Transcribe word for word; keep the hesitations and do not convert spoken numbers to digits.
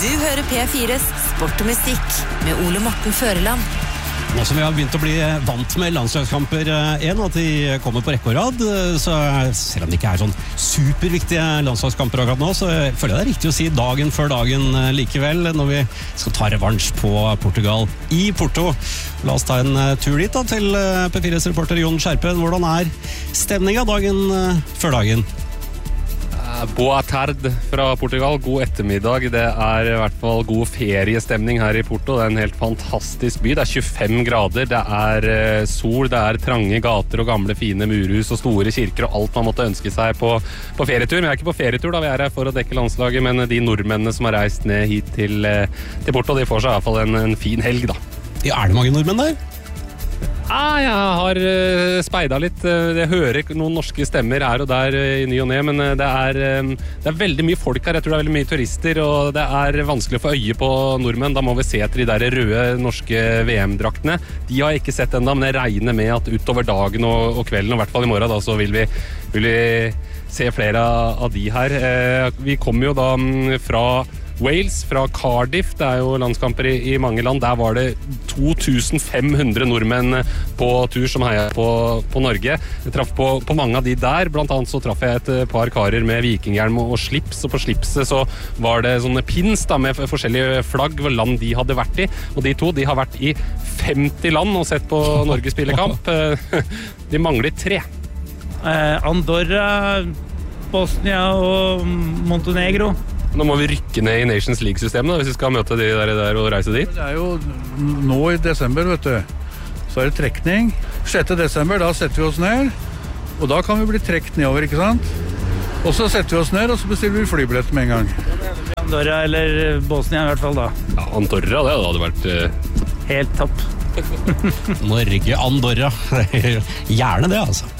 Du hører P fires Sport og Musikk med Ole Morten Føreland. Nå som vi har begynt å bli vant med landslagskamper en, at de kommer på rekke og rad, så selv om det ikke er sånn superviktige landslagskamper akkurat nå, så føler jeg det er riktig å si dagen før dagen likevel, når vi skal ta revansj på Portugal i Porto. La oss ta en tur dit da, til P fires reporter Jon Skjerpen. Hvordan er stemningen dagen før dagen? Boa tarde fra Portugal, god ettermiddag. Det er i hvert fall god feriestemning her i Porto. Det er en helt fantastisk by. Det er tjuefem grader, det er sol, det er trange gater og gamle fine murhus og store kirker og alt man måtte ønske seg på, på ferietur. Vi er ikke på ferietur da, vi er her for å dekke landslaget, men de nordmennene som har reist ned hit til, til Porto, de får seg i hvert fall en, en fin helg da. Ja, er det mange nordmenn der? Ah, jeg har uh, speidet litt. Jeg hører noen norske stemmer her og der uh, i ny og ne, men uh, det, er, um, det er veldig mye folk her. Jeg tror det er veldig mye turister, og det er vanskelig å få øye på nordmenn. Da må vi se etter de der røde norske V M-draktene. De har jeg ikke sett enda, men jeg regner med at utover dagen og, og kvelden, og i hvert fall i morgen, da, så vil vi, vil vi se flere av de her. Uh, vi kommer jo da um, fra Wales, fra Cardiff, det er jo landskamper i, i mange land. Der var det to tusen fem hundre nordmenn på tur som heier på, på Norge. Jeg traff på, på mange av de der, blant annet så traff jeg et par karer med vikinghjelm og slips, og på slipset så var det sånne pins da, med forskjellige flagg hvor land de hadde vært i, og de to, de har vært i femti land og sett på Norge spille kamp. De mangler tre. Eh, Andorra, Bosnia og Montenegro. Nå må vi rykke ned i Nations League-systemet hvis vi skal møte de der, der og reise dit. Det er jo nå i desember, vet du. Så er det trekning. sjette desember, da setter vi oss ned. Og da kan vi bli trekt nedover, ikke sant? Og så setter vi oss ned, og så bestiller vi flybillett med en gang. Andorra eller Bosnia i hvert fall da. Ja, Andorra, det hadde vært... Uh... Helt topp. Norge, Andorra. Gjerne det, altså.